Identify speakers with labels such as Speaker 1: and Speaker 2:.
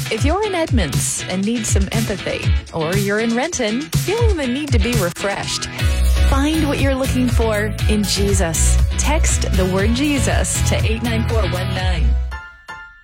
Speaker 1: If you're in Edmonds and need some empathy, or you're in Renton feeling the need to be refreshed, find what you're looking for in Jesus. Text the word Jesus to 89419.